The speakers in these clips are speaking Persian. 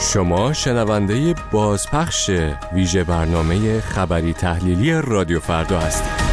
شما شنونده بازپخش ویژه برنامه خبری تحلیلی رادیو فردا هستید.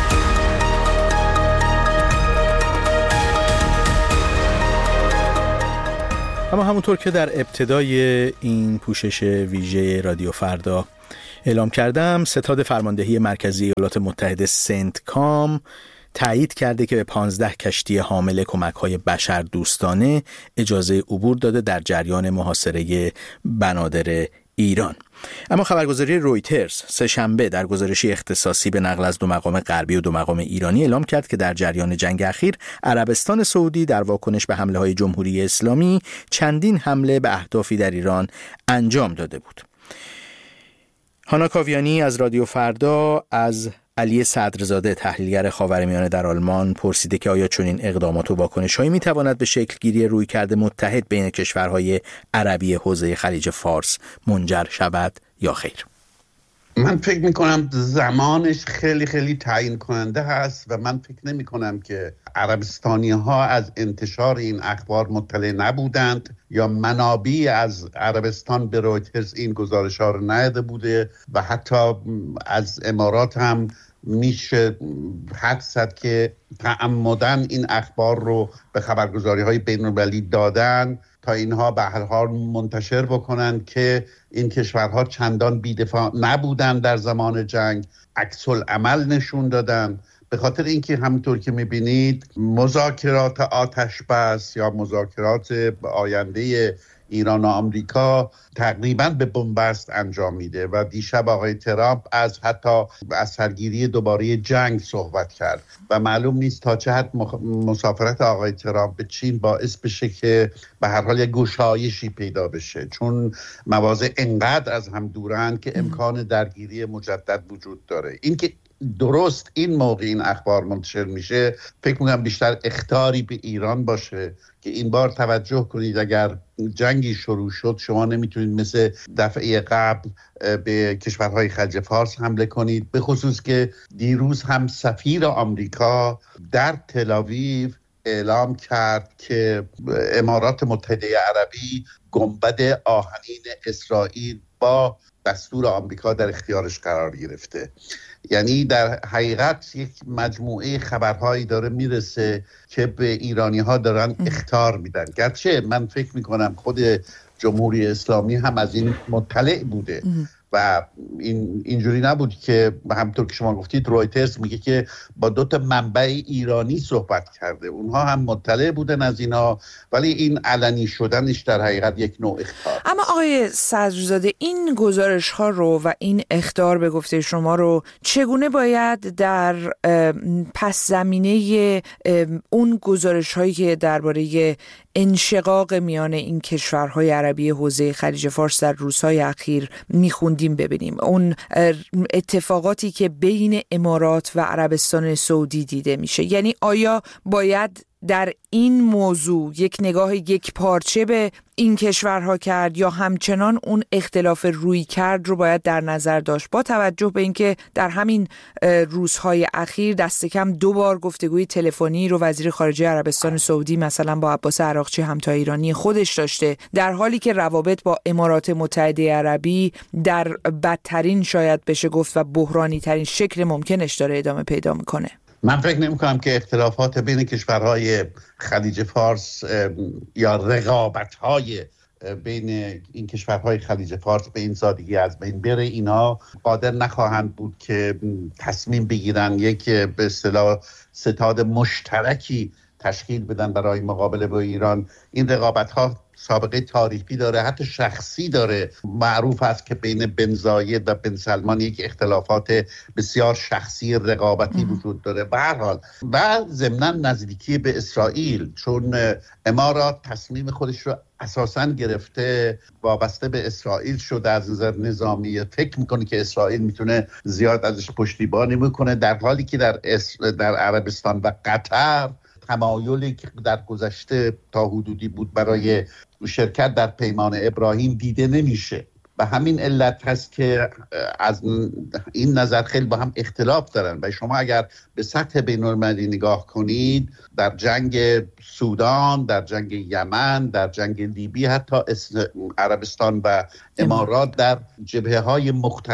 اما همونطور که در ابتدای این پوشش ویژه رادیو فردا اعلام کردم، ستاد فرماندهی مرکزی ایالات متحده سنتکام تایید کرده که به 15 کشتی حامل کمک‌های بشردوستانه اجازه عبور داده در جریان محاصره بنادر ایران. اما خبرگزاری رویترز سه‌شنبه در گزارشی اختصاصی به نقل از 2 مقام غربی و 2 مقام ایرانی اعلام کرد که در جریان جنگ اخیر عربستان سعودی در واکنش به حمله‌های جمهوری اسلامی چندین حمله به اهدافی در ایران انجام داده بود. هانا کاویانی از رادیو فردا از علی صدرزاده تحلیلگر خاورمیانه در آلمان پرسیده که آیا چنین اقدامات و واکنش‌هایی می‌تواند به شکل‌گیری رویکرد متحد بین کشورهای عربی حوزه خلیج فارس منجر شود یا خیر؟ من فکر می‌کنم زمانش خیلی خیلی تعیین کننده هست و من فکر نمی‌کنم که عربستانی‌ها از انتشار این اخبار مطلع نبودند یا منابعی از عربستان به رویترز این گزارش‌ها رو نداده بوده و حتی از امارات هم میشه حدس زد که تعمدن این اخبار رو به خبرگزاری‌های بین‌المللی دادن تا اینها به هر حال منتشر بکنن که این کشورها چندان بی‌دفاع نبودن در زمان جنگ، عکس العمل نشون دادن. به خاطر اینکه همونطور که می‌بینید مذاکرات آتش بس یا مذاکرات آینده ایران و آمریکا تقریباً به بنبست انجام میده و دیشب آقای ترامپ حتی از سرگیری دوباره جنگ صحبت کرد و معلوم نیست تا چه حد مسافرت آقای ترامپ به چین باعث بشه که به هر حال یک گشایشی پیدا بشه، چون مواضع انقدر از هم دورن که امکان درگیری مجدد وجود داره. اینکه درست این موقع این اخبار منتشر میشه فکر میکنم بیشتر اخطاری به ایران باشه که این بار توجه کنید اگر جنگی شروع شد شما نمیتونید مثل دفعه قبل به کشورهای خلیج فارس حمله کنید، به خصوص که دیروز هم سفیر آمریکا در تل‌آویو اعلام کرد که امارات متحده عربی گنبد آهنین اسرائیل با دستور آمریکا در اختیارش قرار گرفته. یعنی در حقیقت یک مجموعه خبرهایی داره میرسه که به ایرانی ها دارن اخطار میدن، گرچه من فکر میکنم خود جمهوری اسلامی هم از این مطلع بوده و اینجوری نبود که همونطور که شما گفتید رویترز میگه که با 2 منبع ایرانی صحبت کرده، اونها هم مطلع بودن از اینا، ولی این علنی شدنش در حقیقت یک نوع اخطار. اما آقای صدرزاده این گزارش ها رو و این اخطار به گفته شما رو چگونه باید در پس زمینه اون گزارش هایی که درباره انشقاق میان این کشورهای عربی حوزه خلیج فارس در روزهای اخیر میخوندیم ببینیم، اون اتفاقاتی که بین امارات و عربستان سعودی دیده میشه؟ یعنی آیا باید در این موضوع یک نگاه یک پارچه به این کشورها کرد یا همچنان اون اختلاف رویکرد رو باید در نظر داشت، با توجه به اینکه در همین روزهای اخیر دست کم 2 بار گفتگوی تلفنی رو وزیر خارجه عربستان سعودی مثلا با عباس عراقچی همتا ایرانی خودش داشته، در حالی که روابط با امارات متحده عربی در بدترین شاید بشه گفت و بحرانی ترین شکل ممکنش داره ادامه پیدا میکنه؟ من فکر نمی کنم که اختلافات بین کشورهای خلیج فارس یا رقابت‌های بین این کشورهای خلیج فارس به این سادگی از بین بره. اینا قادر نخواهند بود که تصمیم بگیرن یک به اصطلاح ستاد مشترکی تشکیل بدن برای مقابله با ایران. این رقابت‌ها سابقه تاریخی داره، حتی شخصی داره. معروف است که بین بن زاید و بن سلمان یک اختلافات بسیار شخصی رقابتی وجود داره به هر حال، و ضمناً نزدیکی به اسرائیل، چون امارات تصمیم خودش رو اساساً گرفته وابسته به اسرائیل شده از نظر نظامی، فکر میکنه که اسرائیل میتونه زیاد ازش پشتیبانی میکنه، در حالی که در عربستان و قطر تمایلی که در گذشته تا حدودی بود برای شرکت در پیمان ابراهیم دیده نمیشه. به همین علت هست که از این نظر خیلی با هم اختلاف دارن. و شما اگر به سطح بین‌المللی نگاه کنید، در جنگ سودان، در جنگ یمن، در جنگ لیبی، حتی عربستان و امارات در جبهه‌های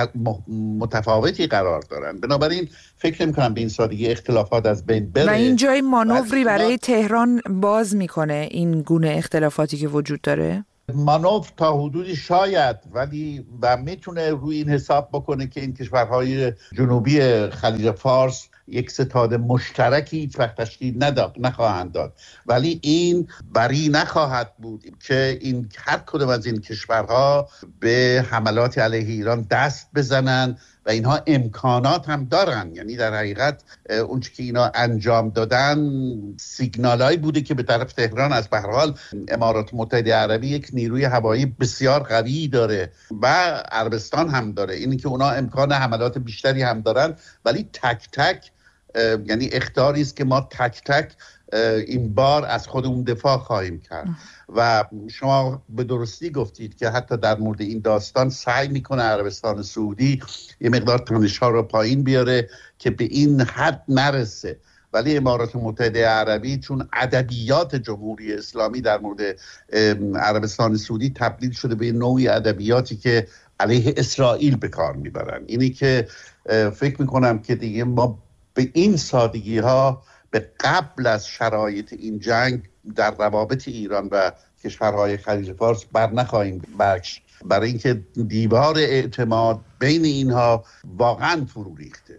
متفاوتی قرار دارن. بنابراین فکر نمی‌کنم به این سادگی اختلافات از بین بره و این جای مانوری برای تهران باز میکنه این گونه اختلافاتی که وجود داره. مانور تا حدودی شاید، ولی و میتونه روی این حساب بکنه که این کشورهای جنوبی خلیج فارس یک ستاد مشترکی هیچ وقت تشکیل نخواهند داد، ولی این بری نخواهد بود که این هر کدوم از این کشورها به حملات علیه ایران دست بزنن و اینها امکانات هم دارن. یعنی در حقیقت اون چیزی که اینا انجام دادن سیگنالایی بوده که به طرف تهران از به هر حال امارات متحده عربی یک نیروی هوایی بسیار قوی داره و عربستان هم داره، اینی که اونا امکان حملات بیشتری هم دارن، ولی تک تک یعنی اخطاری است که ما تک تک این بار از خودمون دفاع خواهیم کرد. و شما به درستی گفتید که حتی در مورد این داستان سعی میکنه عربستان سعودی یه مقدار تنش‌ها رو پایین بیاره که به این حد نرسه، ولی امارات متحده عربی چون ادبیات جمهوری اسلامی در مورد عربستان سعودی تبدیل شده به نوعی ادبیاتی که علیه اسرائیل به کار میبرن، اینی که فکر میکنم که دیگه ما به این سادگی ها به قبل از شرایط این جنگ در روابط ایران و کشورهای خلیج فارس بر نخواهیم بخش، برای اینکه دیوار اعتماد بین اینها واقعا فرو ریخته.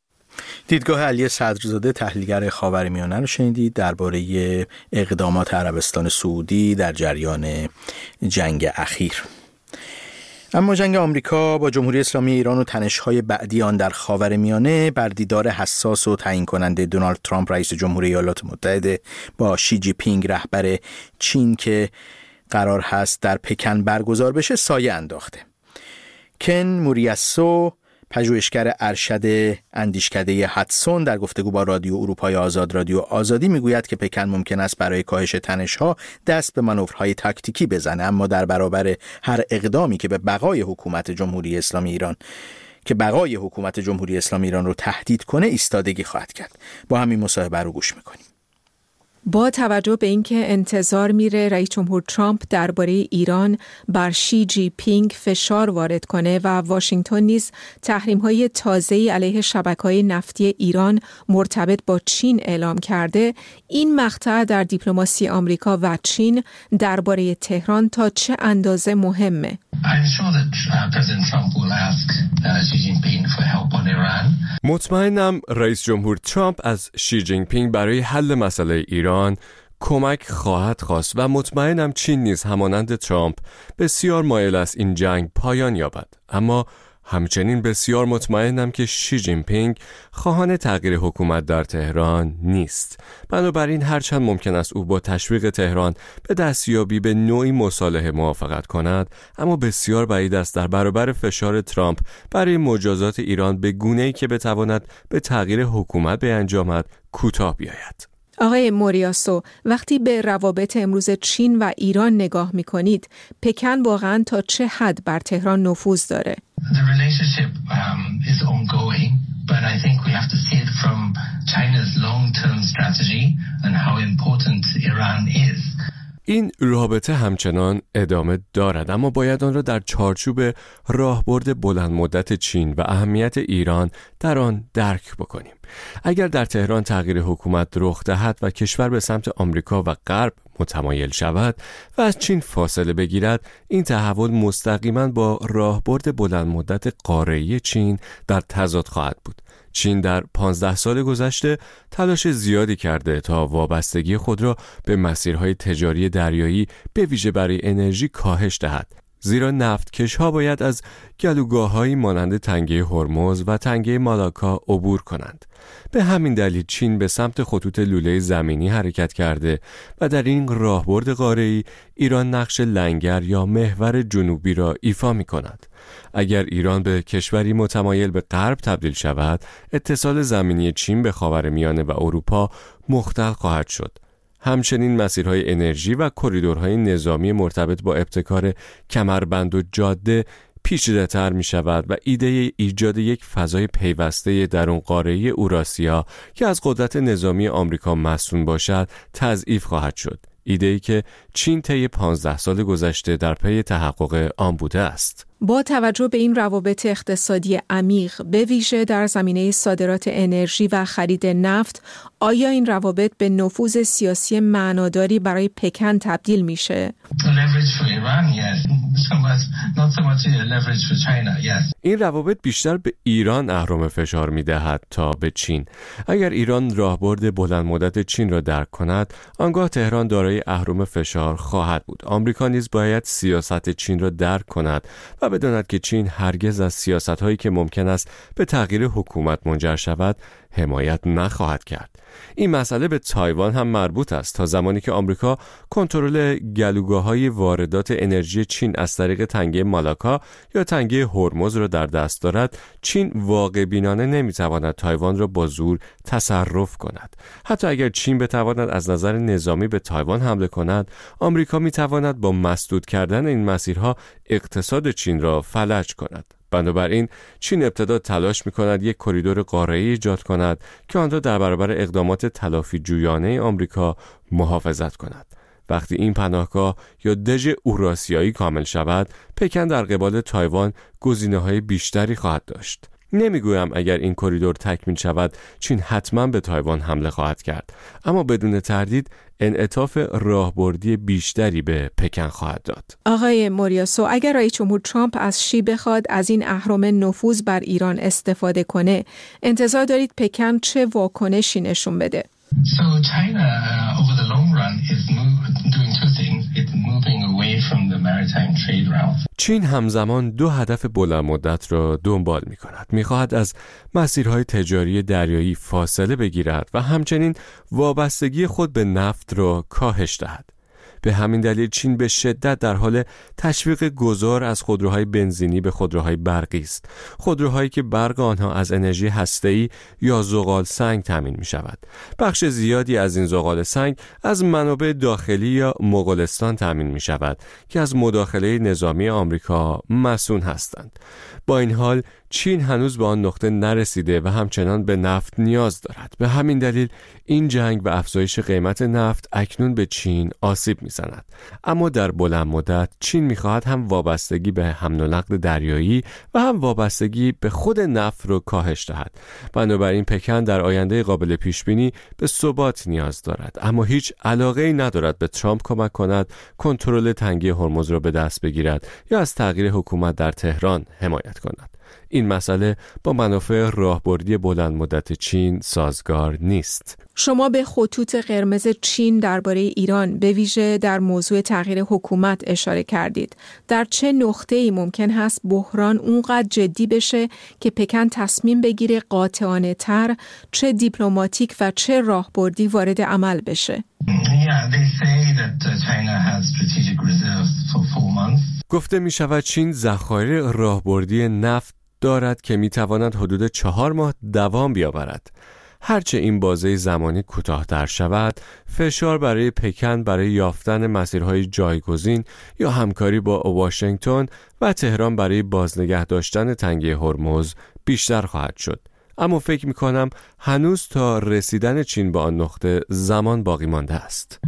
دیدگاه علی صدرزاده تحلیلگر خاورمیانه رو شنیدید درباره اقدامات عربستان سعودی در جریان جنگ اخیر. اما جنگ آمریکا با جمهوری اسلامی ایران و تنش‌های بعدی آن در خاورمیانه بر دیدار حساس و تعیین کننده دونالد ترامپ رئیس جمهوری ایالات متحده با شی جی پینگ رهبر چین که قرار هست در پکن برگزار بشه سایه انداخته. کن موریاسو، پژوهشگر ارشد اندیشکده هاتسون، در گفتگو با رادیو اروپای آزاد رادیو آزادی میگوید که پکن ممکن است برای کاهش تنش‌ها دست به مانورهای تاکتیکی بزنه، اما در برابر هر اقدامی که به بقای حکومت جمهوری اسلامی ایران رو تهدید کنه ایستادگی خواهد کرد. با همین مصاحبه رو گوش میکنیم. با توجه به اینکه انتظار میره رئیس جمهور ترامپ درباره ایران بر شی جی پینگ فشار وارد کنه و واشنگتن نیز تحریم‌های تازه‌ای علیه شبکه‌های نفتی ایران مرتبط با چین اعلام کرده، این مقطع در دیپلماسی آمریکا و چین درباره تهران تا چه اندازه مهمه؟ مطمئنم رئیس جمهور ترامپ از شی جین پینگ برای حل مسئله ایران کمک خواهد خواست و مطمئنم چین نیز همانند ترامپ بسیار مایل است این جنگ پایان یابد. اما همچنین بسیار مطمئنم که شی جین پینگ خواهان تغییر حکومت در تهران نیست. بنابراین هرچند ممکن است او با تشویق تهران به دستیابی به نوعی مصالحه موافقت کند، اما بسیار بعید است در برابر فشار ترامپ برای مجازات ایران به گونه‌ای که بتواند به تغییر حکومت بیانجامد کوتاه بیاید. آقای موریاسو، وقتی به روابط امروز چین و ایران نگاه می‌کنید، پکن واقعاً تا چه حد بر تهران نفوذ داره؟ The relationship is ongoing, but I think we have to see it from China's long-term strategy and how important Iran is. این رابطه همچنان ادامه دارد، اما باید آن را در چارچوب راهبرد بلند مدت چین و اهمیت ایران در آن درک بکنیم. اگر در تهران تغییر حکومت رخ دهد و کشور به سمت آمریکا و غرب متمایل شود و از چین فاصله بگیرد، این تحول مستقیما با راهبرد بلند مدت قاره‌ای چین در تضاد خواهد بود. چین در 15 سال گذشته تلاش زیادی کرده تا وابستگی خود را به مسیرهای تجاری دریایی به ویژه برای انرژی کاهش دهد، زیرا نفتکش‌ها باید از گلوگاه‌هایی مانند تنگه هرمز و تنگه مالاکا عبور کنند. به همین دلیل چین به سمت خطوط لوله زمینی حرکت کرده و در این راهبرد قاره‌ای ایران نقش لنگر یا محور جنوبی را ایفا می‌کند. اگر ایران به کشوری متمایل به غرب تبدیل شود، اتصال زمینی چین به خاورمیانه و اروپا مختل خواهد شد. همچنین مسیرهای انرژی و کریدورهای نظامی مرتبط با ابتکار کمربند و جاده پیچیده‌تر می‌شود و ایده ایجاد یک فضای پیوسته درون قاره اوراسیا که از قدرت نظامی آمریکا مصون باشد تضعیف خواهد شد. ایده‌ای که چین طی 15 سال گذشته در پی تحقق آن بوده است. با توجه به این روابط اقتصادی عمیق به ویژه در زمینه صادرات انرژی و خرید نفت، آیا این روابط به نفوذ سیاسی معناداری برای پکن تبدیل میشه؟ این روابط بیشتر به ایران اهرم فشار میدهد تا به چین. اگر ایران راهبرد بلند مدت چین را درک کند، آنگاه تهران دارای اهرم فشار خواهد بود. آمریکا نیز باید سیاست چین را درک کند و بداند که چین هرگز از سیاست‌هایی که ممکن است به تغییر حکومت منجر شود حمایت نخواهد کرد. این مسئله به تایوان هم مربوط است. تا زمانی که آمریکا کنترل گلوگاه‌های واردات انرژی چین از طریق تنگه مالاکا یا تنگه هرمز را در دست دارد، چین واقع بینانه نمی‌تواند تایوان را با زور تصرف کند. حتی اگر چین بتواند از نظر نظامی به تایوان حمله کند، آمریکا می‌تواند با مسدود کردن این مسیرها اقتصاد چین را فلج کند. بنابراین چین ابتدا تلاش می‌کند یک کریدور قاره‌ای ایجاد کند که آن را در برابر اقدامات تلافی جویانه آمریکا محافظت کند. وقتی این پناهگاه یا دژ اوراسیایی کامل شود، پکن در قبال تایوان گزینه‌های بیشتری خواهد داشت. نمیگویم اگر این کریدور تکمیل شود چین حتما به تایوان حمله خواهد کرد، اما بدون تردید انعطاف راهبردی بیشتری به پکن خواهد داد. آقای موریاسو، اگر رئیس جمهور ترامپ از شی بخواد از این اهرم نفوذ بر ایران استفاده کنه، انتظار دارید پکن چه واکنشی نشون بده؟ So China, over the long run, is doing two things. It's moving away from the maritime trade route. چین همزمان دو هدف بلند مدت را دنبال می کند. می خواهد از مسیرهای تجاری دریایی فاصله بگیرد و همچنین وابستگی خود به نفت را کاهش دهد. به همین دلیل چین به شدت در حال تشویق گذار از خودروهای بنزینی به خودروهای برقی است. خودروهایی که برق آنها از انرژی هسته‌ای یا زغال سنگ تامین می شود. بخش زیادی از این زغال سنگ از منابع داخلی یا مغولستان تامین می شود که از مداخله نظامی آمریکا مصون هستند. با این حال چین هنوز به آن نقطه نرسیده و همچنان به نفت نیاز دارد. به همین دلیل این جنگ و افزایش قیمت نفت اکنون به چین آسیب می‌زند. اما در بلند مدت چین می‌خواهد هم وابستگی به حمل و نقل دریایی و هم وابستگی به خود نفت را کاهش دهد. بنابراین پکن در آینده قابل پیش‌بینی به ثبات نیاز دارد، اما هیچ علاقه‌ای ندارد به ترامپ کمک کند کنترل تنگه هرمز را به دست بگیرد یا از تغییر حکومت در تهران حمایت کند. این مسئله با منافع راهبردی بلند مدت چین سازگار نیست. شما به خطوط قرمز چین درباره ایران به ویژه در موضوع تغییر حکومت اشاره کردید. در چه نقطه‌ای ممکن هست بحران اونقدر جدی بشه که پکن تصمیم بگیره قاطعانه تر، چه دیپلماتیک و چه راهبردی وارد عمل بشه؟ گفته می شود چین ذخایر راهبردی نفت دارد که می تواند حدود 4 ماه دوام بیاورد. هرچه این بازه زمانی کوتاه‌تر شود، فشار برای پکن برای یافتن مسیرهای جایگزین یا همکاری با واشنگتن و تهران برای بازنگه داشتن تنگه هرمز بیشتر خواهد شد. اما فکر می‌کنم هنوز تا رسیدن چین به آن نقطه زمان باقی مانده است.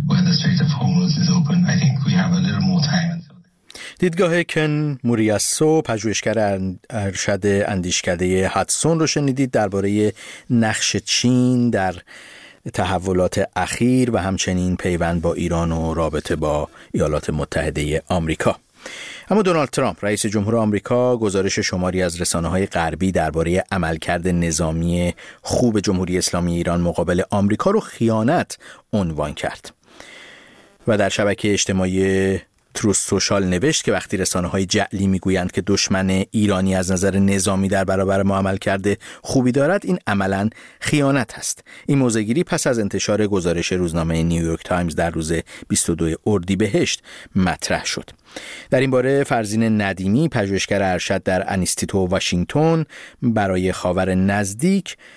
دیدگاه کن موریاسو، پژوهشگر ارشد اندیشکده هادسون رو شنیدید درباره نقش چین در تحولات اخیر و همچنین پیوند با ایران و رابطه با ایالات متحده آمریکا. اما دونالد ترامپ رئیس جمهور آمریکا گزارش شماری از رسانه‌های غربی درباره عملکرد نظامی خوب جمهوری اسلامی ایران مقابل آمریکا رو خیانت عنوان کرد و در شبکه اجتماعی تروث سوشال نوشت که وقتی رسانه‌های جعلی میگویند که دشمن ایرانی از نظر نظامی در برابر ما عمل کرده خوبی دارد، این عملاً خیانت است. این موضع‌گیری پس از انتشار گزارش روزنامه نیویورک تایمز در روز 22 اردیبهشت مطرح شد. در این باره فرزین ندیمی، پژوهشگر ارشد در انستیتو واشنگتن برای خاور نزدیک،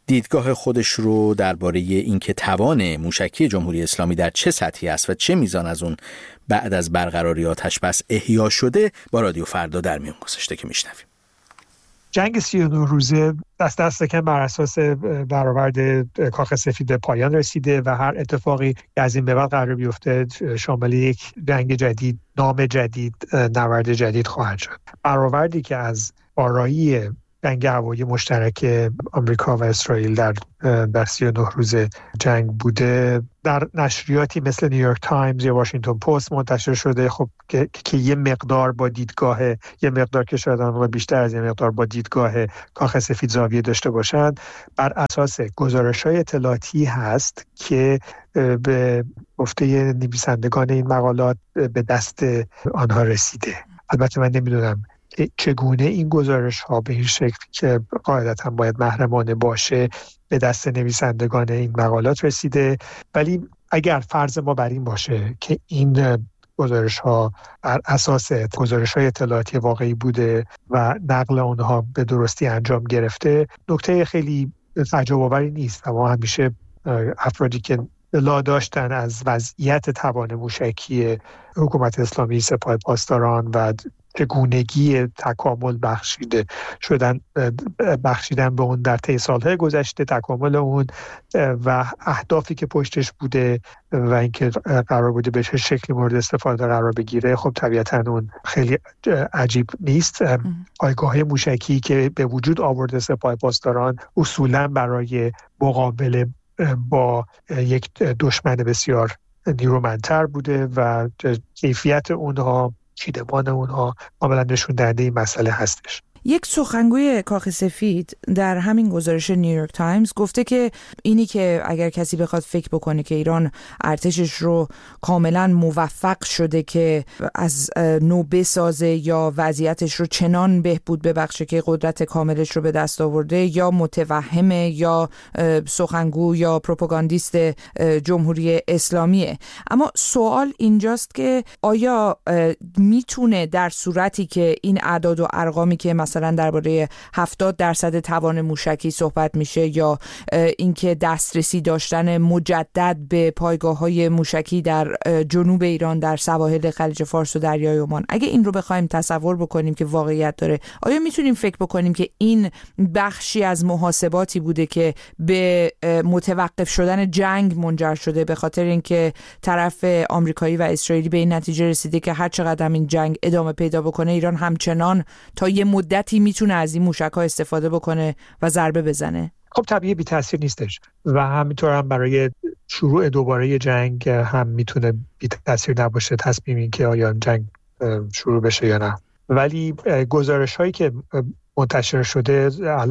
دیدگاه خودش رو درباره اینکه توان موشکی جمهوری اسلامی در چه سطحی است و چه میزان از اون بعد از برقراری آتش بس احیا شده با رادیو فردا در میون گذاشته که میشنویم. جنگ 39 روزه دست کم بر اساس برآورد کاخ سفید به پایان رسیده و هر اتفاقی از این به بعد قرار بیفته شامل یک جنگ جدید، نام جدید، نبرد جدید خواهد شد. برآوردی که از آرایی جنگ هوایی مشترک آمریکا و اسرائیل در 39 روز جنگ بوده در نشریاتی مثل نیویورک تایمز یا واشنگتن پست منتشر شده. خب که یه مقدار با دیدگاه، یه مقدار که شاید بیشتر از یه مقدار با دیدگاه کاخ سفید زاویه داشته باشند، بر اساس گزارش‌های اطلاعاتی هست که به گفته نویسندگان این مقالات به دست آنها رسیده. البته من نمیدونم چگونه این گزارش ها به این شکل که قاعدتا باید محرمانه باشه به دست نویسندگان این مقالات رسیده، ولی اگر فرض ما بر این باشه که این گزارش ها بر اساس گزارش های اطلاعاتی واقعی بوده و نقل اونها به درستی انجام گرفته، نکته خیلی تعجب آوری نیست. اما همیشه افرادی که اطلاع داشتن از وضعیت توان موشکی حکومت اسلامی سپاه پاسداران و چگونگی تکامل بخشیدن به اون در طی سالهای گذشته، تکامل اون و اهدافی که پشتش بوده و اینکه قرار بوده به چه شکلی مورد استفاده قرار بگیره، خب طبیعتاً اون خیلی عجیب نیست. پایگاه موشکی که به وجود آورده سپاه پاسداران اصولاً برای مقابله با یک دشمن بسیار نیرومندتر بوده و کیفیت اونها، چیدمان اونها کاملا نشون دهنده این مسئله هستش. یک سخنگوی کاخ سفید در همین گزارش نیویورک تایمز گفته که اینی که اگر کسی بخواد فکر بکنه که ایران ارتشش رو کاملا موفق شده که از نو بسازه یا وضعیتش رو چنان بهبود ببخشه که قدرت کاملش رو به دست آورده، یا متوهمه یا سخنگو یا پروپاگاندیست جمهوری اسلامیه. اما سوال اینجاست که آیا میتونه در صورتی که این اعداد و ارقامی که مثلا درباره 70% توان موشکی صحبت میشه یا اینکه دسترسی داشتن مجدد به پایگاه‌های موشکی در جنوب ایران در سواحل خلیج فارس و دریای عمان، اگه این رو بخوایم تصور بکنیم که واقعیت داره، آیا میتونیم فکر بکنیم که این بخشی از محاسباتی بوده که به متوقف شدن جنگ منجر شده، به خاطر اینکه طرف آمریکایی و اسرائیلی به این نتیجه رسیده که هر چقدر این جنگ ادامه پیدا بکنه ایران همچنان تا یه مدتی میتونه از این موشک‌ها استفاده بکنه و ضربه بزنه؟ خب طبیعی بی تاثیر نیستش و همینطور هم برای شروع دوباره جنگ هم میتونه بی تاثیر نباشه تصمیم این که آیا جنگ شروع بشه یا نه. ولی گزارش هایی که منتشر شده،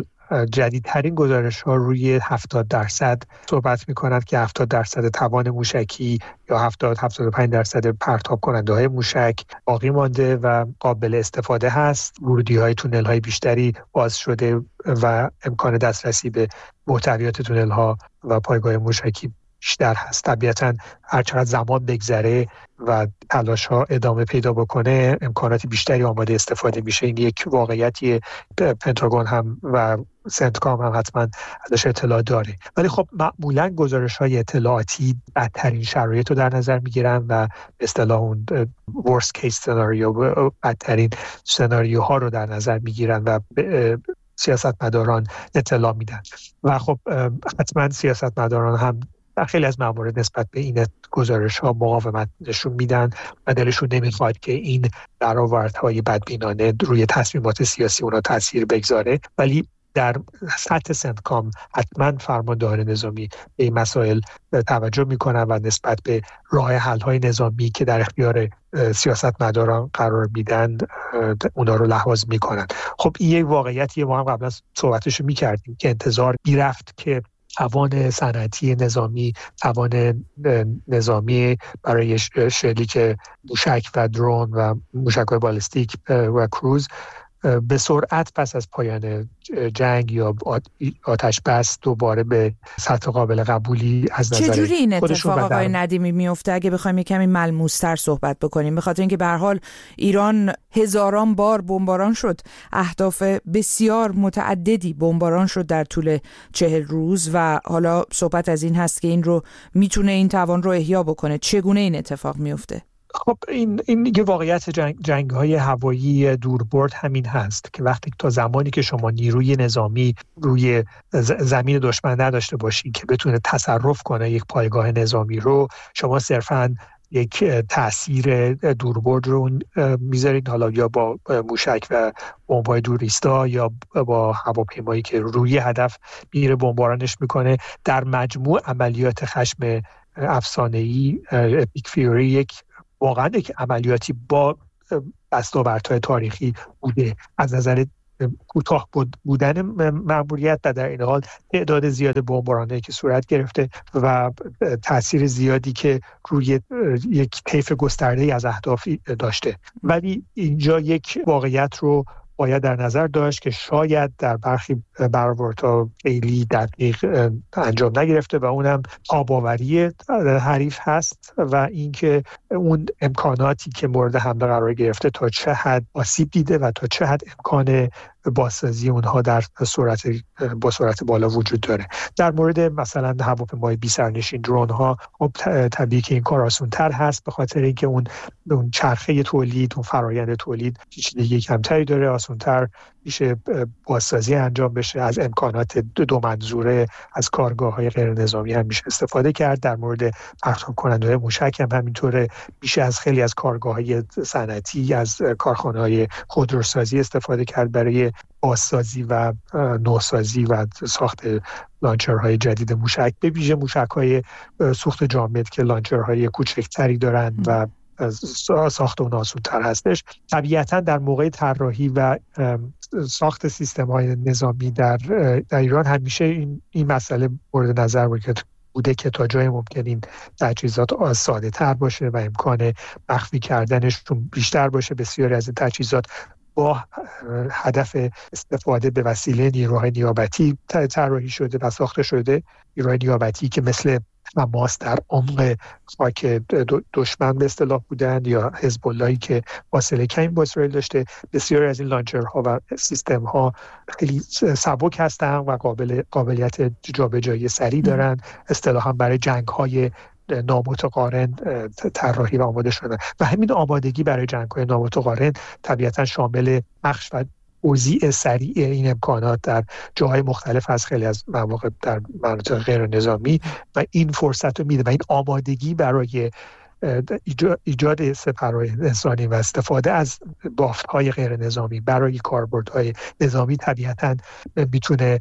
جدیدترین گزارش ها روی 70% صحبت می کند که 70% توان موشکی یا 70-75% پرتاب کننده های موشک باقی مانده و قابل استفاده هست. ورودی های تونل های بیشتری باز شده و امکان دسترسی به محتویات تونل ها و پایگاه موشکی بیشتر هست. طبیعتاً هر چقدر زمان بگذره و تلاش ها ادامه پیدا بکنه امکانات بیشتری آماده استفاده میشه. این یک واقعیتی پنتاگون هم و سنتکام هم حتما ازش اطلاع داره. ولی خب معمولاً گزارش های اطلاعاتی بدترین شرایط رو در نظر میگیرن و به اصطلاح اون worst case scenario، بدترین سناریوها رو در نظر میگیرن و سیاستمداران اطلاع میدن. و خب حتما سیاستمداران هم در خیلی از موارد نسبت به این گزارش‌ها مقاومت نشون میدن و دلشون نمیخواد که این برآوردهای بدبینانه روی تصمیمات سیاسی اونا تاثیر بگذاره. ولی در سطح سنتکام حتما فرماندهان نظامی به این مسائل توجه میکنن و نسبت به راه حل‌های نظامی که در اختیار سیاستمداران قرار میدن اونا رو لحاظ میکنن. خب این یک واقعیتیه، ما هم قبلا صحبتشو میکردیم که انتظار میرفت که توان صنعتی نظامی، توان نظامی برای شلیک موشک و درون و موشک‌های بالستیک و کروز به سرعت پس از پایان جنگ یا آتش بس دوباره به سطح قابل قبولی از نظر چجوری این خودشون اتفاق آقای ندیمی میفته؟ اگه بخوایم یه کمی ملموس‌تر صحبت بکنیم، به خاطر اینکه به هر حال ایران هزاران بار بمباران شد، اهداف بسیار متعددی بمباران شد در طول 40 روز و حالا صحبت از این هست که این رو میتونه این توان رو احیا بکنه. چگونه این اتفاق میفته؟ خب این دیگه واقعیت جنگ‌های هوایی دوربرد همین هست که وقتی تا زمانی که شما نیروی نظامی روی زمین دشمن نداشته باشید که بتونه تصرف کنه یک پایگاه نظامی رو، شما صرفاً یک تأثیر دوربرد رو میذارید، حالا یا با موشک و بمب‌های دوریستا یا با هواپیمایی که روی هدف میره بمبارانش میکنه. در مجموع عملیات خشم افسانه‌ای اپیک فیوری یک واقعا یک عملیاتی با دستاوردهای تاریخی بوده از نظر کوتاه بودن مأموریت و در این حال تعداد زیاد بمبارانایی که صورت گرفته و تأثیر زیادی که روی یک طیف گسترده‌ای از اهداف داشته. ولی اینجا یک واقعیت رو باید در نظر داشت که شاید در برخی برآوردها خیلی دقیق انجام نگرفته و اونم تاب‌آوری حریف هست و اینکه اون امکاناتی که مورد حمله قرار گرفته تا چه حد آسیب دیده و تا چه حد امکان بازسازی اونها با سرعت بالا وجود داره. در مورد مثلا هواپیمای بی سرنشین، درون ها، طبیعی که این کار آسان‌تر هست به خاطر اینکه اون چرخه تولید، اون فرآیند تولید پیچیدگی کمتری داره، آسان‌تر میشه بازسازی انجام بشه. از امکانات دو منظوره از کارگاه‌های غیر نظامی هم میشه استفاده کرد. در مورد پرتاب کننده‌های موشک هم همینطوره، میشه از خیلی از کارگاه‌های صنعتی، از کارخانه‌های خودروسازی استفاده کرد برای بازسازی و نوسازی و ساخت لانچرهای جدید موشک، به ویژه موشک‌های سوخت جامد که لانچرهای کوچکتری دارن و ساخت اون آسان‌تر هستش. طبیعتاً در موقع طراحی و ساخت سیستم‌های نظامی در ایران همیشه این مسئله مورد نظر بوده که تا جای ممکن این تجهیزات ساده تر باشه و امکان مخفی کردنشون بیشتر باشه. بسیاری از این تجهیزات با هدف استفاده به وسیله نیروهای نیابتی طراحی شده و ساخته شده. نیروهای نیابتی که مثل حماس در عمق خاک دشمن به اصطلاح بودند یا حزب اللهی که فاصله کمی با اسرائیل داشته. بسیاری از این لانچرها و سیستم‌ها خیلی سبک هستند و قابلیت جابجایی سریع دارند. اصطلاحاً برای جنگ‌های نامتقارن طراحی و آماده شدن و همین آمادگی برای جنگ‌های نامتقارن طبیعتاً شامل بخش و توزیع سریع این امکانات در جاهای مختلف از خیلی از مواقع در مناطق غیر نظامی و این فرصت رو میده و این آمادگی برای ایجاد سپرهای انسانی و استفاده از بافت‌های غیر نظامی برای کاربردهای نظامی طبیعتاً میتونه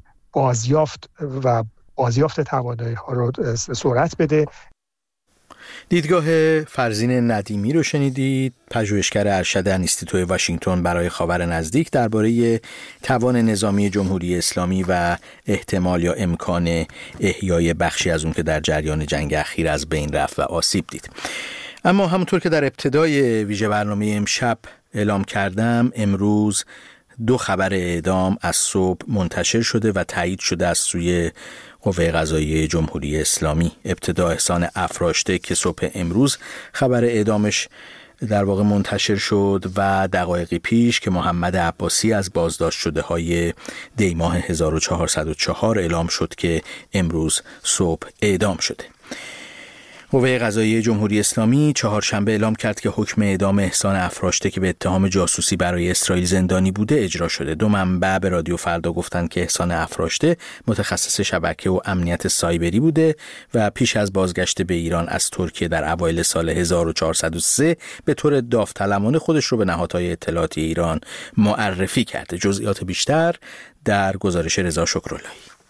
بازیافت توانایی‌ها رو سرعت بده. دیدگاه فرزین ندیمی رو شنیدید، پژوهشگر ارشد انستیتوی واشنگتن برای خاور نزدیک درباره توان نظامی جمهوری اسلامی و احتمال یا امکان احیای بخشی از اون که در جریان جنگ اخیر از بین رفت و آسیب دید. اما همونطور که در ابتدای ویژه برنامه امشب اعلام کردم، امروز 2 خبر اعدام از صبح منتشر شده و تایید شده از سوی قوه قضاییه جمهوری اسلامی. ابتدا احسان افراشته که صبح امروز خبر اعدامش در واقع منتشر شد و دقایقی پیش که محمد عباسی از بازداشت شده های دی ماه 1404 اعلام شد که امروز صبح اعدام شده. قوه قضاییه جمهوری اسلامی چهارشنبه اعلام کرد که حکم اعدام احسان افراشته که به اتهام جاسوسی برای اسرائیل زندانی بوده اجرا شده. 2 منبع به رادیو فردا گفتند که احسان افراشته متخصص شبکه و امنیت سایبری بوده و پیش از بازگشت به ایران از ترکیه در اوایل سال 1403 به طور داوطلبانه خودش رو به نهادهای اطلاعاتی ایران معرفی کرده. جزئیات بیشتر در گزارش رضا شکراللهی.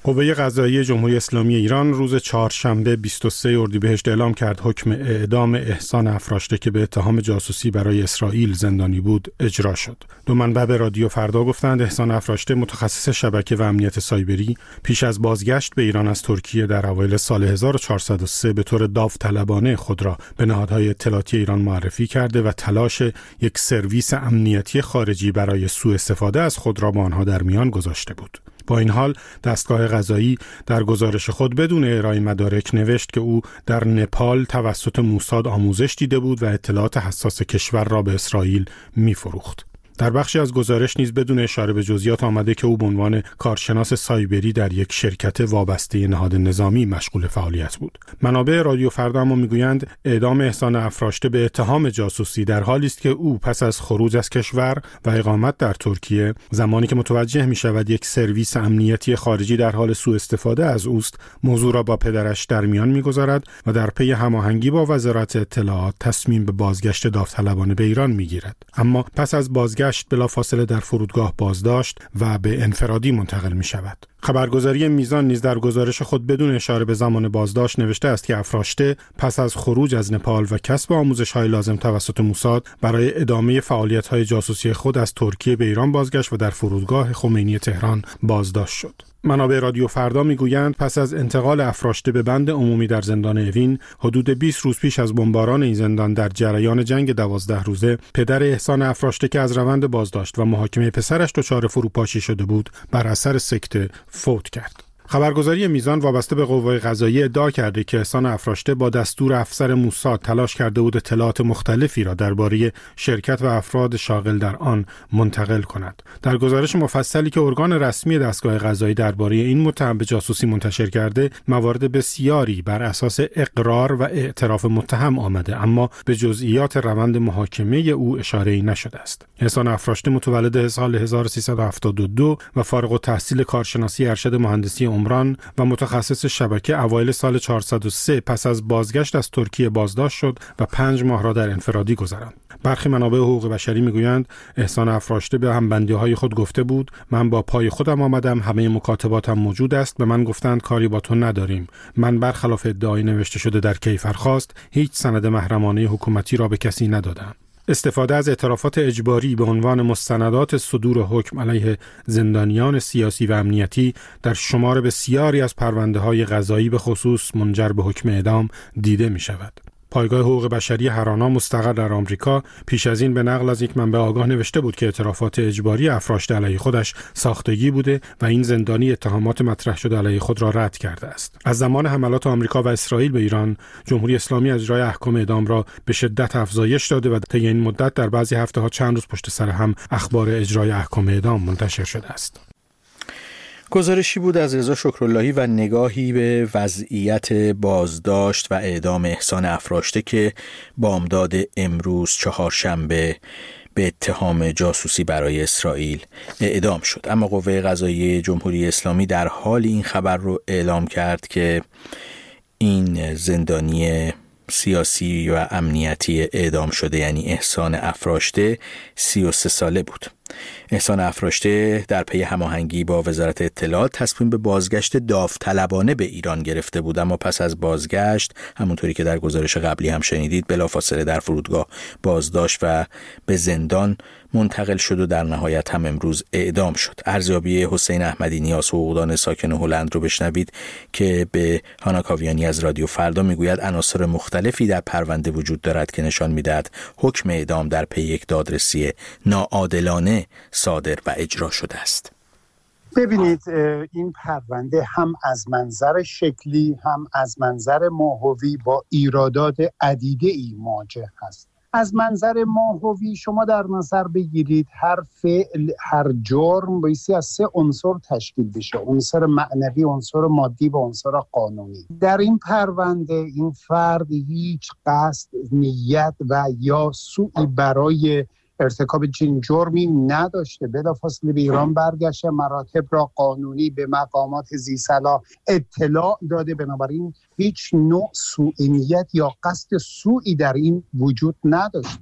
قوه قضاییه جمهوری اسلامی ایران روز چهارشنبه 23 اردیبهشت اعلام کرد حکم اعدام احسان افراشته که به اتهام جاسوسی برای اسرائیل زندانی بود اجرا شد. دو منبع به رادیو فردا گفتند احسان افراشته متخصص شبکه و امنیت سایبری پیش از بازگشت به ایران از ترکیه در اوایل سال 1403 به طور داوطلبانه خود را به نهادهای اطلاعاتی ایران معرفی کرده و تلاش یک سرویس امنیتی خارجی برای سوء استفاده از خود را با آنها در میان گذاشته بود. با این حال دستگاه قضایی در گزارش خود بدون ارائه مدارک نوشت که او در نپال توسط موساد آموزش دیده بود و اطلاعات حساس کشور را به اسرائیل می‌فروخت. در بخشی از گزارش نیز بدون اشاره به جزئیات آمده که او به عنوان کارشناس سایبری در یک شرکت وابسته نهاد نظامی مشغول فعالیت بود. منابع رادیو فردا اما میگویند اعدام احسان افراشته به اتهام جاسوسی در حالی است که او پس از خروج از کشور و اقامت در ترکیه، زمانی که متوجه می‌شود یک سرویس امنیتی خارجی در حال سوء استفاده از اوست، موضوع را با پدرش در میان می‌گذارد و در پی هماهنگی با وزارت اطلاعات تصمیم به بازگشت داوطلبانه به ایران می‌گیرد. اما پس از بازگشت بلافاصله در فرودگاه بازداشت و به انفرادی منتقل می شود. خبرگزاری میزان نیز در گزارش خود بدون اشاره به زمان بازداشت نوشته است که افراشته پس از خروج از نپال و کسب آموزش‌های لازم توسط موساد برای ادامه فعالیت‌های جاسوسی خود از ترکیه به ایران بازگشت و در فرودگاه خمینی تهران بازداشت شد. منابع رادیو فردا میگویند پس از انتقال افراشته به بند عمومی در زندان اوین حدود 20 روز پیش از بمباران این زندان در جریان جنگ 12 روزه، پدر احسان افراشته که از روند بازداشت و محاکمه پسرش دچار فروپاشی شده بود بر اثر سکته فوت کرد. خبرگزاری میزان وابسته به قوه قضاییه ادعا کرده که احسان افراشته با دستور افسر موساد تلاش کرده بود اطلاعات مختلفی را درباره شرکت و افراد شاغل در آن منتقل کند. در گزارش مفصلی که ارگان رسمی دستگاه قضایی درباره این متهم به جاسوسی منتشر کرده، موارد بسیاری بر اساس اقرار و اعتراف متهم آمده، اما به جزئیات روند محاکمه او اشاره‌ای نشده است. احسان افراشته متولد سال 1372 و فارغ التحصیل کارشناسی ارشد مهندسی عمران و متخصص شبکه اوایل سال 403 پس از بازگشت از ترکیه بازداشت شد و 5 ماه را در انفرادی گذراند. برخی منابع حقوق بشری میگویند احسان افراشته به همبندی‌های خود گفته بود من با پای خودم آمدم، همه مکاتباتم موجود است، به من گفتند کاری با تو نداریم. من برخلاف ادعای نوشته شده در کیفرخواست هیچ سند محرمانه حکومتی را به کسی ندادم. استفاده از اعترافات اجباری به عنوان مستندات صدور حکم علیه زندانیان سیاسی و امنیتی در شمار بسیاری از پرونده‌های قضایی به خصوص منجر به حکم اعدام دیده می شود. پایگاه حقوق بشری هرانا مستقر در آمریکا پیش از این به نقل از یک منبع آگاه نوشته بود که اعترافات اجباری افراشته علیه خودش ساختگی بوده و این زندانی اتهامات مطرح شده علیه خود را رد کرده است. از زمان حملات آمریکا و اسرائیل به ایران، جمهوری اسلامی اجرای احکام اعدام را به شدت افزایش داده و طی این مدت در بعضی هفته‌ها چند روز پشت سر هم اخبار اجرای احکام اعدام منتشر شده است. گزارشی بود از رضا شکراللهی و نگاهی به وضعیت بازداشت و اعدام احسان افراشته که بامداد امروز چهارشنبه به اتهام جاسوسی برای اسرائیل اعدام شد. اما قوه قضاییه جمهوری اسلامی در حال این خبر رو اعلام کرد که این زندانی سیاسی و امنیتی اعدام شده یعنی احسان افراشته 33 ساله بود. احسان افراشته در پی هماهنگی با وزارت اطلاعات تصمیم به بازگشت داوطلبانه به ایران گرفته بود، اما پس از بازگشت همونطوری که در گزارش قبلی هم شنیدید بلافاصله در فرودگاه بازداشت و به زندان منتقل شد و در نهایت هم امروز اعدام شد. ارزیابی حسین احمدی نیاز حقوقدان ساکن هلند رو بشنوید که به هانا کاویانی از رادیو فردا میگوید عناصر مختلفی در پرونده وجود دارد که نشان میدهد حکم اعدام در پی یک دادرسی ناعادلانه صادر و اجرا شده است. ببینید این پرونده هم از منظر شکلی هم از منظر ماهوی با ایرادات عدیده‌ای مواجه هست. از منظر ماهوی شما در نظر بگیرید هر فعل، هر جرم بایستی از 3 عنصر تشکیل بشه: عنصر معنوی، عنصر مادی و عنصر قانونی. در این پرونده این فرد هیچ قصد، نیت و یا سوئی برای ارتکاب چنین جرمی نداشته. بلافاصله به ایران برگشته، مراتب را قانونی به مقامات ذی‌صلاح اطلاع داده، بنابراین هیچ نوع سوء نیت یا قصد سوئی در این وجود نداشته.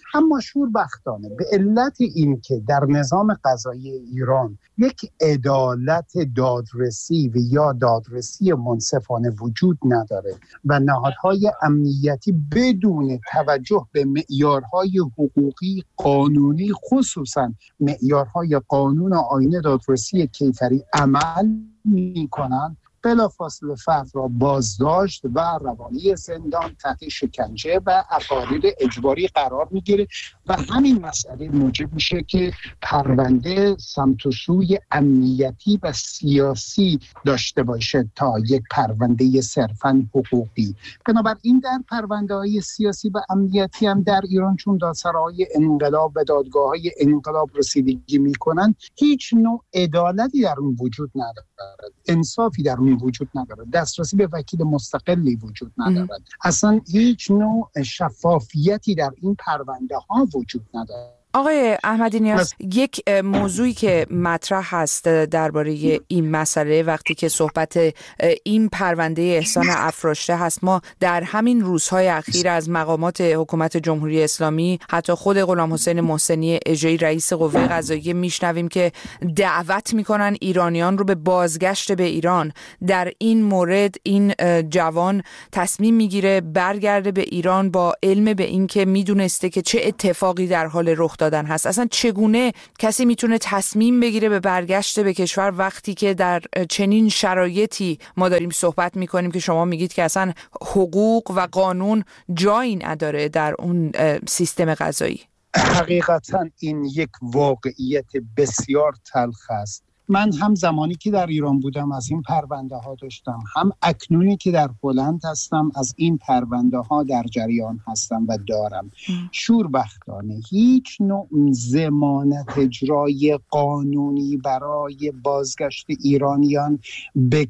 اما شوربختانه به علت این که در نظام قضایی ایران یک عدالت دادرسی و یا دادرسی منصفانه وجود نداره و نهادهای امنیتی بدون توجه به معیارهای حقوقی قانونی، خصوصا معیارهای قانون و آیین دادرسی کیفری عمل می‌کنند، بلافاصله فرد را بازداشت و روانی زندان تحت شکنجه و اقاریر اجباری قرار میگیره و همین مسئله موجب میشه که پرونده سمت و سوی امنیتی و سیاسی داشته باشه تا یک پرونده صرفاً حقوقی. بنابراین در پرونده‌های سیاسی و امنیتی هم در ایران چون دادسراهای انقلاب و دادگاه‌های انقلاب رسیدگی میکنن، هیچ نوع عدالتی در اون وجود ندارد، انصافی در اون وجود ندارد، دسترسی به وکیل مستقلی وجود ندارد، اصلا هیچ نوع شفافیتی در این پرونده ها وجود ندارد. آقای احمدی نیاز، یک موضوعی که مطرح هست درباره این مسئله وقتی که صحبت این پرونده احسان افراشته هست، ما در همین روزهای اخیر از مقامات حکومت جمهوری اسلامی، حتی خود غلام حسین محسنی اژه‌ای رئیس قوه قضاییه میشنویم که دعوت میکنن ایرانیان رو به بازگشت به ایران. در این مورد این جوان تصمیم میگیره برگرده به ایران با علم به این که میدونسته که چه اتفاقی در حال رخ دادن هست. اصلا چگونه کسی میتونه تصمیم بگیره به برگشت به کشور وقتی که در چنین شرایطی ما داریم صحبت میکنیم که شما میگید که اصلا حقوق و قانون جایی نداره در اون سیستم قضایی؟ حقیقتا این یک واقعیت بسیار تلخ است. من هم زمانی که در ایران بودم از این پرونده ها داشتم، هم اکنونی که در هلند هستم از این پرونده ها در جریان هستم و دارم. شوربختانه هیچ نوع ضمانت اجرای قانونی برای بازگشت ایرانیان به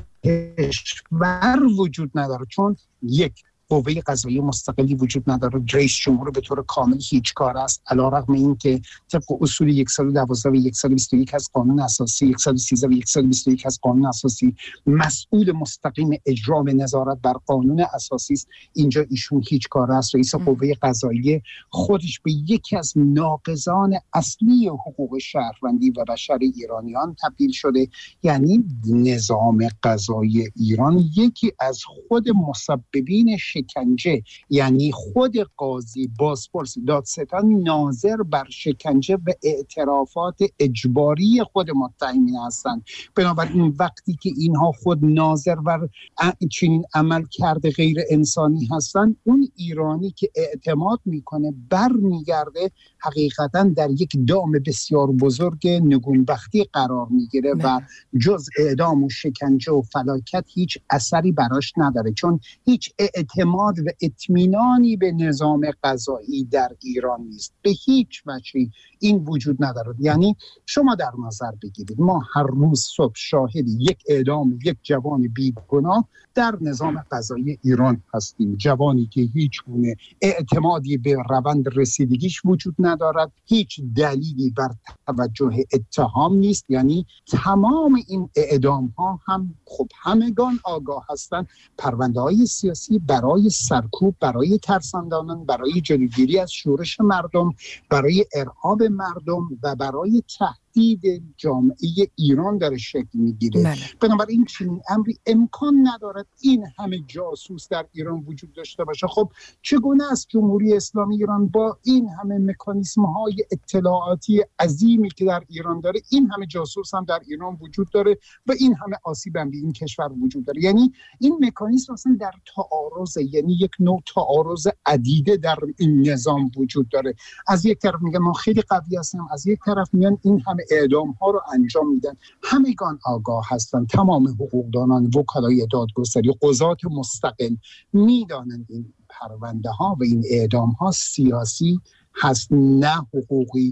کشور وجود نداره، چون یک قوه قضاییه مستقلی وجود نداره. رئیس جمهور به طور کامل هیچ کار است، علیرغم اینکه طبق اصول 112 و 121 از قانون اساسی، 113 و 121 از قانون اساسی مسئول مستقیم اجرا و نظارت بر قانون اساسی است، اینجا ایشون هیچ کار است. رئیس قوه قضاییه خودش به یکی از ناقضان اصلی حقوق شهروندی و بشر ایرانیان تبدیل شده. یعنی نظام قضایی ایران یکی از خود مسببین شکنجه، یعنی خود قاضی، بازپرس، دادستان ناظر بر شکنجه و اعترافات اجباری خود متهمین هستند. بنابراین وقتی که اینها خود ناظر بر چنین عمل کرده غیر انسانی هستند، اون ایرانی که اعتماد میکنه برمیگرده حقیقتا در یک دام بسیار بزرگ نگونبختی قرار میگیره و جز اعدام و شکنجه و فلاکت هیچ اثری براش نداره، چون هیچ اعتماد و اطمینانی به نظام قضایی در ایران نیست. به هیچ وجهی این وجود ندارد. یعنی شما در نظر بگیرید ما هر روز صبح شاهد یک اعدام یک جوان بیگناه در نظام قضایی ایران هستیم، جوانی که هیچ گونه اعتمادی به روند رسیدگیش وجود ندارد، هیچ دلیلی بر توجه اتهام نیست. یعنی تمام این اعدام ها هم خب همگان آگاه هستند پرونده های سیاسی برای سرکوب، برای ترساندن، برای جلوگیری از شورش مردم، برای ارعاب مردم و برای تهدید جامعه ایران داره شکل میگیره. بنابراین چنین امری امکان ندارد این همه جاسوس در ایران وجود داشته باشه. خب چگونه است جمهوری اسلامی ایران با این همه مکانیسم های اطلاعاتی عظیمی که در ایران داره، این همه جاسوس هم در ایران وجود داره و این همه آسیب هم به این کشور وجود داره؟ یعنی این مکانیسم اصلا در تعارض، یعنی یک نوع تعارض عدیده در این نظام وجود داره. از یک طرف میگن ما خیلی قوی هستیم، از یک طرف میگن این همه اعدام ها رو انجام میدن. همگان آگاه هستن، تمام حقوقدانان، وکلای دادگستری، قضات مستقل میدانند این پرونده ها و این اعدام ها سیاسی هست نه حقوقی.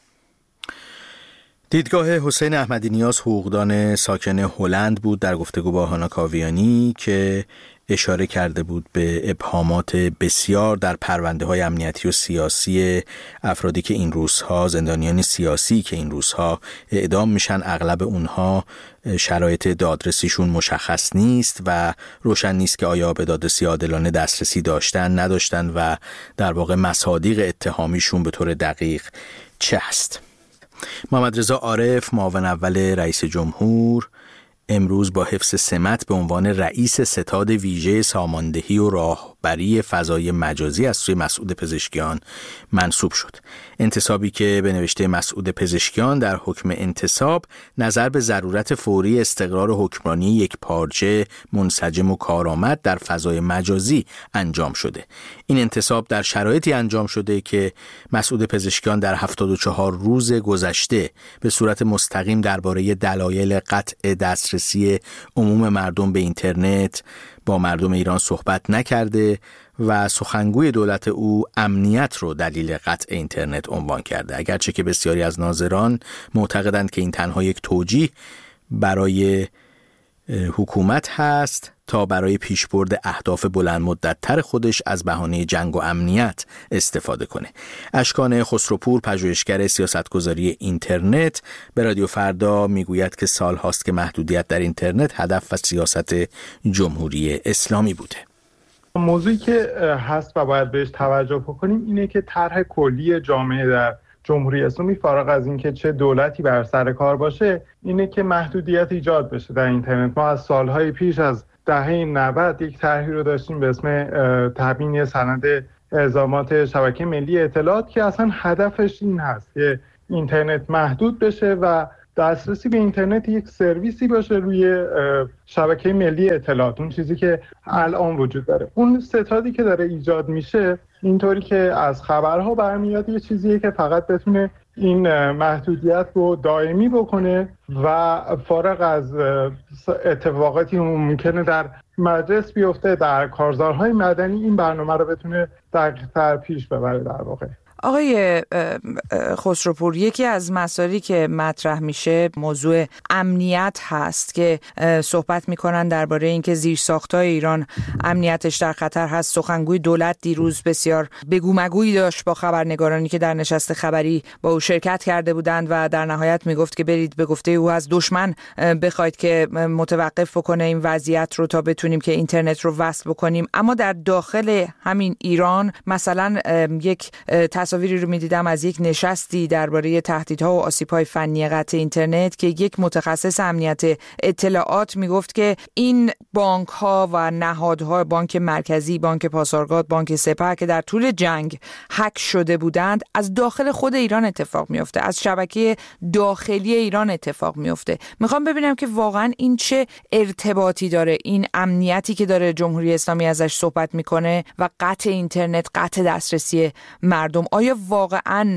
دیدگاه حسین احمدی نیاز، حقوقدان ساکن هلند بود، در گفتگو با هانا کاویانی که اشاره کرده بود به ابهامات بسیار در پرونده‌های امنیتی و سیاسی افرادی که این روزها، زندانیان سیاسی که این روزها اعدام میشن. اغلب اونها شرایط دادرسیشون مشخص نیست و روشن نیست که آیا به دادرسی عادلانه دسترسی داشتن نداشتن و در واقع مصادیق اتهامیشون به طور دقیق چه است. محمد رضا عارف، معاون اول رئیس جمهور، امروز با حفظ سمت به عنوان رئیس ستاد ویژه ساماندهی و راهبری فضای مجازی از سوی مسعود پزشکیان منصوب شد. انتصابی که به نوشته مسعود پزشکیان در حکم انتصاب نظر به ضرورت فوری استقرار حکمرانی یک پارچه منسجم و کارآمد در فضای مجازی انجام شده. این انتصاب در شرایطی انجام شده که مسعود پزشکیان در 74 روز گذشته به صورت مستقیم درباره دلایل قطع دسترسی عموم مردم به اینترنت با مردم ایران صحبت نکرده و سخنگوی دولت او امنیت رو دلیل قطع اینترنت عنوان کرده، اگرچه که بسیاری از ناظران معتقدند که این تنها یک توجیه برای حکومت هست تا برای پیشبرد اهداف بلند مدت‌تر خودش از بهانه جنگ و امنیت استفاده کنه. اشکان خسروپور، پژوهشگر سیاستگذاری اینترنت، به رادیو فردا میگوید که سال هاست که محدودیت در اینترنت هدف و سیاست جمهوری اسلامی بوده. موضوعی که هست و باید بهش توجه بکنیم اینه که طرح کلی جامعه در جمهوری اسلامی، فارغ از اینکه چه دولتی بر سر کار باشه، اینه که محدودیت ایجاد بشه در اینترنت. ما از سالهای پیش، از دهه 90 یک طرحی رو داشتیم به اسم تبیین سند الزامات شبکه ملی اطلاعات که اصلا هدفش این هست که اینترنت محدود بشه و دسترسی به اینترنت یک سرویسی باشه روی شبکه ملی اطلاعات، اون چیزی که الان وجود داره. اون ستادی که داره ایجاد میشه اینطوری که از خبرها برمیاد یه چیزیه که فقط بتونه این محدودیت رو دائمی بکنه و فارغ از اتفاقاتی ممکنه در مجلس بیفته، در کارزارهای مدنی این برنامه رو بتونه دقیق‌تر پیش ببره. در واقع آقای خسروپور، یکی از مسائلی که مطرح میشه موضوع امنیت هست که صحبت میکنن درباره اینکه زیرساخت‌های ایران امنیتش در خطر هست. سخنگوی دولت دیروز بسیار بگو مگویی داشت با خبرنگارانی که در نشست خبری با او شرکت کرده بودند و در نهایت میگفت که برید به گفته او از دشمن بخواید که متوقف بکنه این وضعیت رو تا بتونیم که اینترنت رو وصل بکنیم. اما در داخل همین ایران مثلا یک تصاویری رو می‌دیدم از یک نشستی درباره تهدیدها و آسیب‌های فنی قطع اینترنت که یک متخصص امنیت اطلاعات میگفت که این بانک‌ها و نهادها، بانک مرکزی، بانک پاسارگاد، بانک سپه که در طول جنگ هک شده بودند، از داخل خود ایران اتفاق میفته، از شبکه داخلی ایران اتفاق میفته. میخوام ببینم که واقعا این چه ارتباطی داره، این امنیتی که داره جمهوری اسلامی ازش صحبت میکنه و قطع اینترنت، قطع دسترسی مردم. آیا واقعا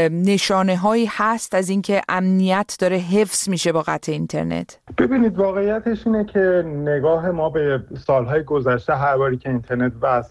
نشانه هایی هست از اینکه امنیت داره حفظ میشه با قطع اینترنت؟ ببینید، واقعیتش اینه که نگاه ما به سالهای گذشته هر باری که اینترنت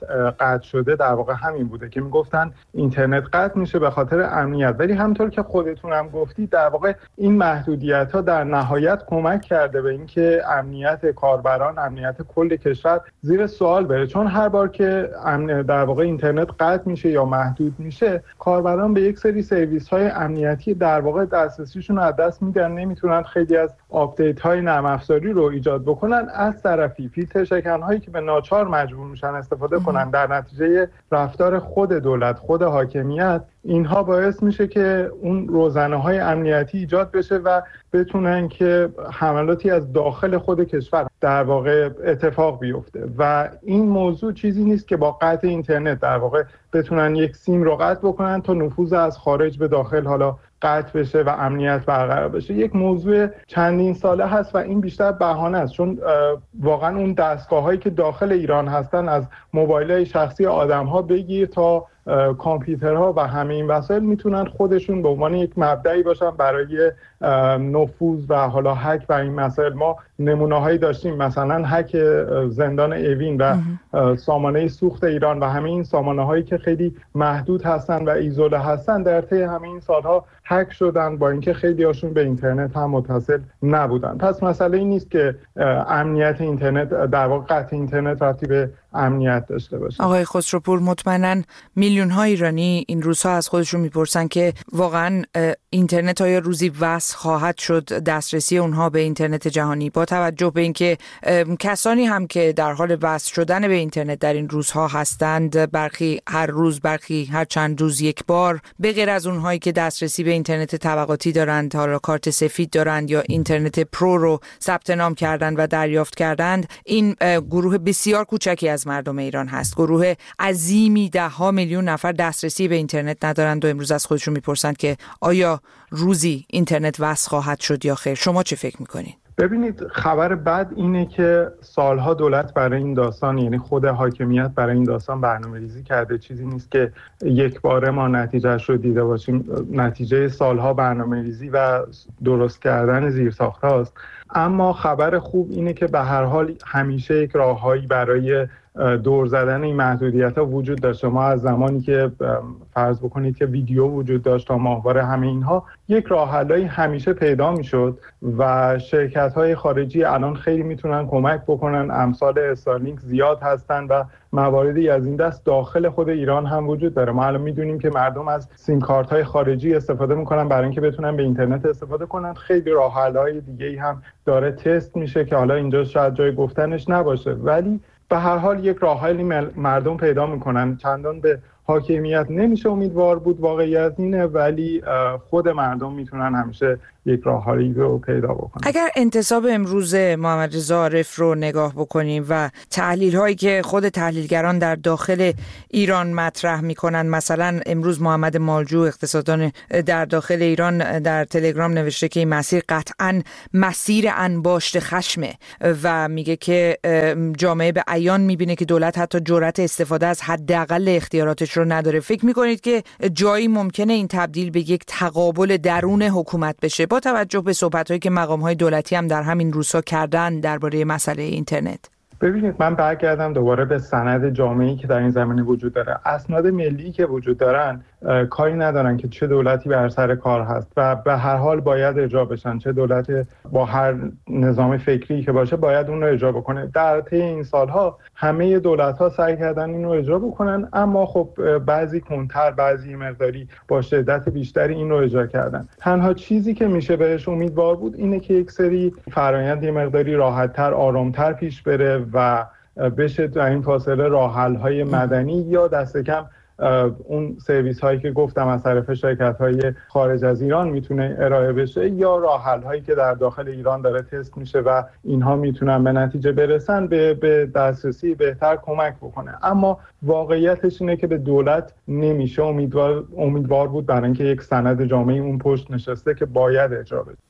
قطع شده در واقع همین بوده که میگفتن اینترنت قطع میشه به خاطر امنیت، ولی همونطور که خودتون هم گفتید در واقع این محدودیت ها در نهایت کمک کرده به اینکه امنیت کاربران، امنیت کل کشور زیر سوال بره، چون هر بار که در واقع اینترنت قطع میشه یا محدود میشه، کاربران به یک سری سرویس‌های امنیتی در واقع دسترسیشون رو از دست میدن، نمیتونن خیلی از آپدیت‌های نرم افزاری رو ایجاد بکنن. از طرفی فیلتر شکن‌هایی که به ناچار مجبور میشن استفاده کنن در نتیجه رفتار خود دولت، خود حاکمیت، اینها باعث میشه که اون روزنه‌های امنیتی ایجاد بشه و بتونن که حملاتی از داخل خود کشور در واقع اتفاق بیفته. و این موضوع چیزی نیست که با قطع اینترنت در واقع بتونن یک سیم رو قطع بکنن تا نفوذ از خارج به داخل حالا قطع بشه و امنیت برقرار بشه. یک موضوع چندین ساله هست و این بیشتر بهانه است، چون واقعا اون دستگاه‌هایی که داخل ایران هستن، از موبایل‌های شخصی آدم‌ها بگیر تا کامپیوترها و همه این وسایل میتونن خودشون به عنوان یک مبدأی باشن برای نفوذ و حالا هک و این مسائل. ما نمونه‌هایی داشتیم، مثلا هک زندان اوین و سامانه سوخت ایران و همه این سامانه‌هایی که خیلی محدود هستن و ایزوله هستن در طی همه این سالها هک شدن، با اینکه خیلی هاشون به اینترنت هم متصل نبودن. پس مسئله این نیست که امنیت اینترنت در واقع قطع اینترنت ربطی به امنیت داشته باشه. آقای خسروپور، مطمئناً میلیون‌ها ایرانی این روزها از خودشون میپرسن که واقعاً اینترنت های روزی وصل خواهد شد، دسترسی اونها به اینترنت جهانی، با توجه به اینکه کسانی هم که در حال وصل شدن به اینترنت در این روزها هستند، برخی هر روز، برخی هر چند روز یک بار، به غیر از اونهایی که دسترسی به اینترنت طبقاتی دارند، حالا کارت سفید دارند یا اینترنت پرو رو ثبت نام کردند و دریافت کردند، این گروه بسیار کوچکی از مردم ایران هست. گروه عظیمی، 10 میلیون نفر دسترسی به اینترنت ندارند و امروز از خودشون میپرسند که آیا روزی اینترنت وصل خواهد شد یا خیر. شما چه فکر میکنید؟ ببینید، خبر بد اینه که سالها دولت برای این داستان، یعنی خود حاکمیت برای این داستان برنامه‌ریزی کرده. چیزی نیست که یک باره ما نتیجهش رو دیده باشیم. نتیجه سالها برنامه‌ریزی و درست کردن زیرساخت‌هاست. اما خبر خوب اینه که به هر حال همیشه یک راههایی برای دور زدن این محدودیت‌ها وجود داشته. ما از زمانی که فرض بکنید که ویدیو وجود داشت تا ماهواره، همه اینها یک راه حل‌ای همیشه پیدا می‌شد و شرکت‌های خارجی الان خیلی میتونن کمک بکنن. امثال استارلینک زیاد هستن و مواردی از این دست داخل خود ایران هم وجود داره. ما الان میدونیم که مردم از سیم کارت‌های خارجی استفاده میکنن برای اینکه بتونن به اینترنت استفاده کنن. خیلی راه حل‌های دیگه‌ای هم داره تست میشه که حالا اینجا شاید جای گفتنش نباشه، ولی به هر حال یک راه حلی مردم پیدا میکنن. چندان به حاکمیت نمیشه امیدوار بود، واقعیت اینه، ولی خود مردم میتونن همیشه یک راه حلی رو پیدا بکنن. اگر انتصاب امروز محمد رضا عارف رو نگاه بکنیم و تحلیل هایی که خود تحلیلگران در داخل ایران مطرح میکنن، مثلا امروز محمد مالجو، اقتصاددان در داخل ایران، در تلگرام نوشته که این مسیر قطعاً مسیر انباشت خشمه و میگه که جامعه به عیان میبینه که دولت حتی جرأت استفاده از حداقل اختیاراتش رو نداره. فکر میکنید که جایی ممکنه این تبدیل به یک تقابل درون حکومت بشه، با توجه به صحبت‌هایی که مقام‌های دولتی هم در همین روزها کردن درباره مسئله اینترنت؟ ببینید، من برگردم دوباره به سند جامعه‌ای که در این زمینه وجود داره. اسناد ملی که وجود دارن کاری ندارن که چه دولتی بر سر کار هست و به هر حال باید اجرا بشن. چه دولت با هر نظام فکری که باشه باید اون رو اجرا بکنه. در طی این سالها همه دولت‌ها سعی کردن این رو اجرا بکنن، اما خب بعضی کنتر، بعضی مقداری با شدت بیشتری این رو اجرا کردن. تنها چیزی که میشه بهش امیدوار بود اینه که یک سری فرآیند مقداری راحت‌تر، آرام‌تر پیش بره و بشه در این فاصله راه حل‌های مدنی یا دست کم اون سرویس هایی که گفتم از طرف شرکت های خارج از ایران میتونه ارائه بشه، یا راه حل هایی که در داخل ایران داره تست میشه و اینها میتونن به نتیجه برسن، به دسترسی بهتر کمک بکنه. اما واقعیتش اینه که به دولت نمیشه امیدوار بود، برای اینکه یک سند جامعی اون پشت نشسته که باید اجرا بشه.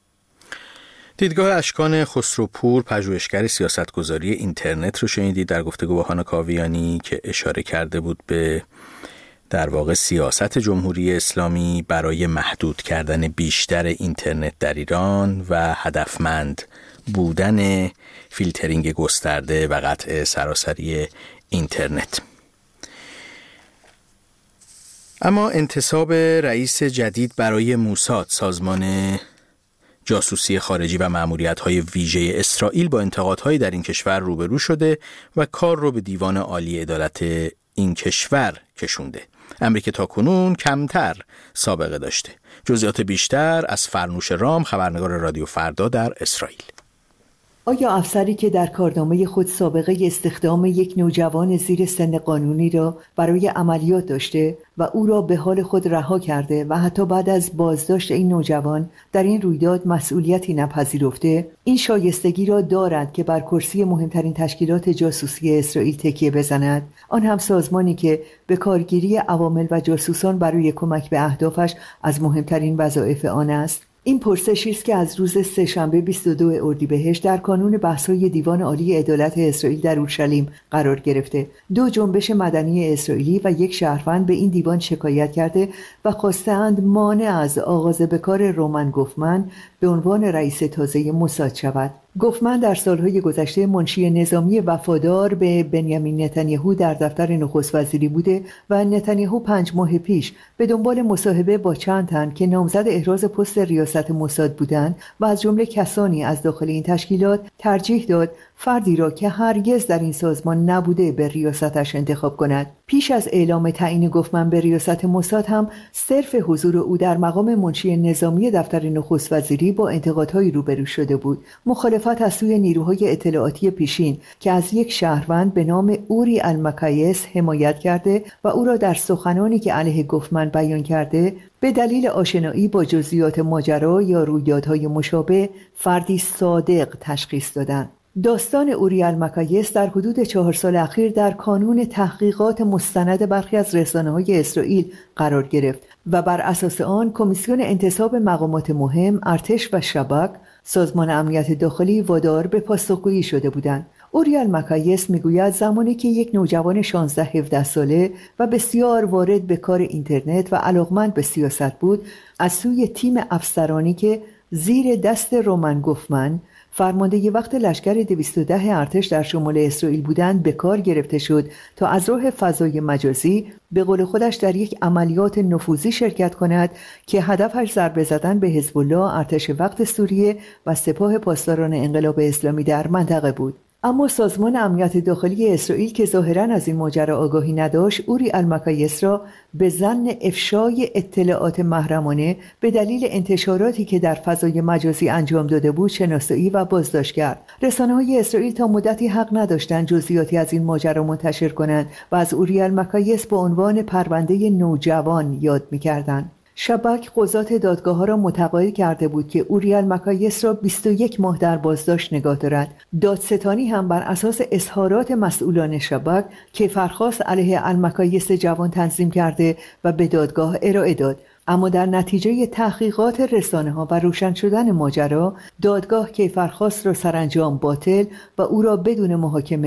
دیدگاه اشکان خسروپور، پژوهشگر سیاستگذاری اینترنت رو شنیدید در گفتگو با هانا کاویانی که اشاره کرده بود به در واقع سیاست جمهوری اسلامی برای محدود کردن بیشتر اینترنت در ایران و هدفمند بودن فیلترینگ گسترده و قطع سراسری اینترنت. اما انتصاب رئیس جدید برای موساد، سازمان جاسوسی خارجی و مأموریت‌های ویژه اسرائیل، با انتقادهایی در این کشور روبرو شده و کار رو به دیوان عالی عدالت این کشور کشونده. امری که تاکنون کمتر سابقه داشته. جزئیات بیشتر از فرنوش رام، خبرنگار رادیو فردا در اسرائیل. آیا افسری که در کارنامه خود سابقه استخدام یک نوجوان زیر سن قانونی را برای عملیات داشته و او را به حال خود رها کرده و حتی بعد از بازداشت این نوجوان در این رویداد مسئولیتی نپذیرفته، این شایستگی را دارد که بر کرسی مهمترین تشکیلات جاسوسی اسرائیل تکیه بزند، آن هم سازمانی که به کارگیری عوامل و جاسوسان برای کمک به اهدافش از مهمترین وظایف آن است؟ این پرسشی است که از روز سه‌شنبه 22 اردیبهشت در کانون بحث‌های دیوان عالی عدالت اسرائیل در اورشلیم قرار گرفته. 2 جنبش مدنی اسرائیلی و 1 شهروند به این دیوان شکایت کرده و خواستند مانع از آغاز به کار رومن گوفمن به عنوان رئیس تازه موساد شود. گوفمن در سالهای گذشته منشی نظامی وفادار به بنیامین نتانیاهو در دفتر نخست وزیری بوده و نتانیاهو 5 ماه پیش به دنبال مصاحبه با چند تن که نامزد احراز پست ریاست موساد بودند و از جمله کسانی از داخل این تشکیلات ترجیح داد فردی را که هرگز در این سازمان نبوده به ریاستش انتخاب کند. پیش از اعلام تعیین گوفمن به ریاست موساد هم صرف حضور او در مقام منشی نظامی دفتر نخست وزیری با انتقادهایی روبرو شده بود. مخالفت از سوی نیروهای اطلاعاتی پیشین که از 1 شهروند به نام اوری المکایس حمایت کرده و او را در سخنانی که علیه گوفمن بیان کرده به دلیل آشنایی با جزئیات ماجرا یا رویدادهای مشابه فردی صادق تشخیص دادند. داستان اوری المکایس در حدود 4 سال اخیر در کانون تحقیقات مستند برخی از رسانه‌های اسرائیل قرار گرفت و بر اساس آن کمیسیون انتصاب مقامات مهم، ارتش و شباک، سازمان امنیت داخلی وادار به پاسخگویی شده بودند. اوری المکایس میگوید زمانی که 1 نوجوان 16-17 ساله و بسیار وارد به کار اینترنت و علاقمند به سیاست بود، از سوی تیم افسرانی که زیر دست رومن گوفمن فرمانده وقت لشکر 210 ارتش در شمال اسرائیل بودند به کار گرفته شد تا از راه فضای مجازی به قول خودش در یک عملیات نفوذی شرکت کند که هدفش ضربه زدن به حزب الله، ارتش وقت سوریه و سپاه پاسداران انقلاب اسلامی در منطقه بود. اما سازمان امنیت داخلی اسرائیل که ظاهراً از این ماجرا آگاهی نداشت، اوری المکایس را به ظن افشای اطلاعات محرمانه به دلیل انتشاراتی که در فضای مجازی انجام داده بود شناسایی و بازداشت کرد. رسانه‌های اسرائیل تا مدتی حق نداشتند جزئیاتی از این ماجرا منتشر کنند و از اوری المکایس با عنوان پرونده نوجوان یاد می‌کردند. شباک قضات دادگاه‌ها را متقاعد کرده بود که اوری المکایس را 21 ماه در بازداشت نگاه دارد. دادستانی هم بر اساس اظهارات مسئولان شباک کیفرخواست علیه المکایس جوان تنظیم کرده و به دادگاه ارائه داد. اما در نتیجه تحقیقات رسانه‌ها و روشن شدن ماجرا، دادگاه کیفرخواست را سرانجام باطل و او را بدون محاکمه